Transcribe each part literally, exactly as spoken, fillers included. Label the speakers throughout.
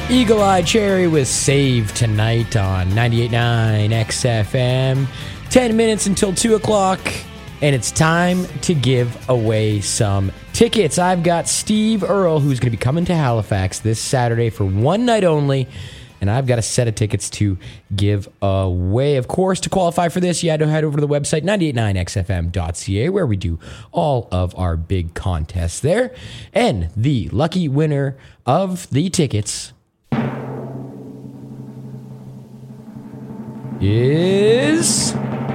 Speaker 1: Eagle Eye Cherry with Save Tonight on ninety-eight point nine X F M. ten minutes until two o'clock, and it's time to give away some tickets. I've got Steve Earle, who's going to be coming to Halifax this Saturday for one night only, and I've got a set of tickets to give away. Of course, to qualify for this, you had to head over to the website, nine eight nine X F M dot C A, where we do all of our big contests there. And the lucky winner of the tickets is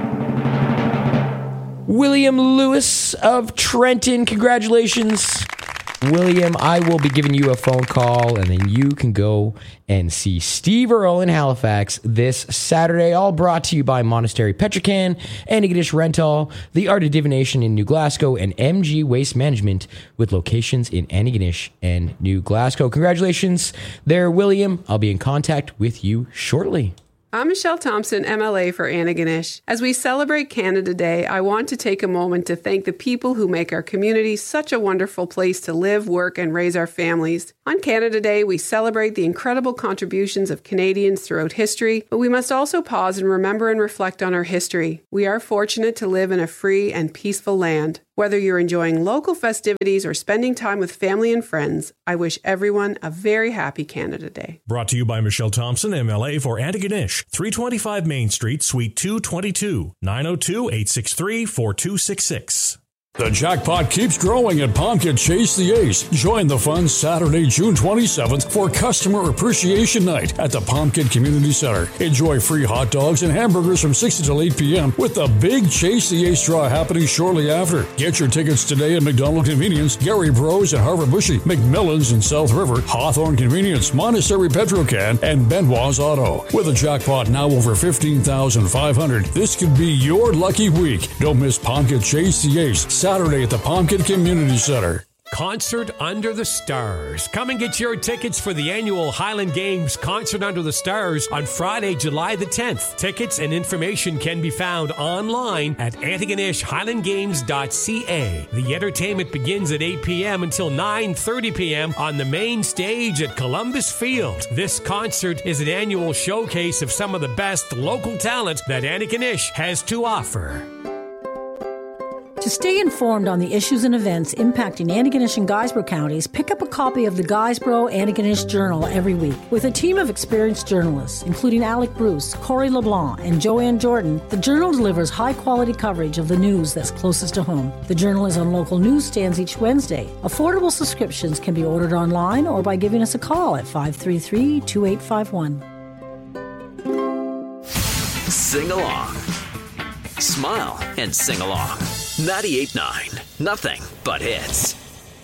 Speaker 1: William Lewis of Trenton. Congratulations, William. I will be giving you a phone call, and then you can go and see Steve Earle in Halifax this Saturday. All brought to you by Monastery Petrocan, Antigonish Rental, The Art of Divination in New Glasgow, and M G Waste Management with locations in Antigonish and New Glasgow. Congratulations there, William. I'll be in contact with you shortly.
Speaker 2: I'm Michelle Thompson, M L A for Antigonish. As we celebrate Canada Day, I want to take a moment to thank the people who make our community such a wonderful place to live, work, and raise our families. On Canada Day, we celebrate the incredible contributions of Canadians throughout history, but we must also pause and remember and reflect on our history. We are fortunate to live in a free and peaceful land. Whether you're enjoying local festivities or spending time with family and friends, I wish everyone a very happy Canada Day.
Speaker 3: Brought to you by Michelle Thompson, M L A for Antigonish, three twenty-five Main Street, Suite two twenty-two, nine oh two, eight six three, four two six six.
Speaker 4: The jackpot keeps growing at Pumpkin Chase the Ace. Join the fun Saturday, June twenty-seventh for Customer Appreciation Night at the Pumpkin Community Center. Enjoy free hot dogs and hamburgers from six until eight p.m. with the big Chase the Ace draw happening shortly after. Get your tickets today at McDonald Convenience, Gary Bros and Harvard Bushy, McMillan's in South River, Hawthorne Convenience, Monastery Petrocan, and Benoit's Auto. With a jackpot now over fifteen thousand five hundred dollars, this could be your lucky week. Don't miss Pumpkin Chase the Ace Saturday at the Pumpkin Community Center.
Speaker 5: Concert Under the Stars. Come and get your tickets for the annual Highland Games Concert Under the Stars on Friday, July the tenth. Tickets and information can be found online at Antigonish Highland Games dot C A. The entertainment begins at eight p.m. until nine thirty p.m. on the main stage at Columbus Field. This concert is an annual showcase of some of the best local talent that Antigonish has to offer.
Speaker 6: To stay informed on the issues and events impacting Antigonish and Guysborough counties, pick up a copy of the Guysborough Antigonish Journal every week. With a team of experienced journalists, including Alec Bruce, Corey LeBlanc, and Joanne Jordan, the Journal delivers high-quality coverage of the news that's closest to home. The Journal is on local newsstands each Wednesday. Affordable subscriptions can be ordered online or by giving us a call at five three three, two eight five one.
Speaker 7: Sing along. Smile and sing along. ninety-eight point nine. Nothing but hits.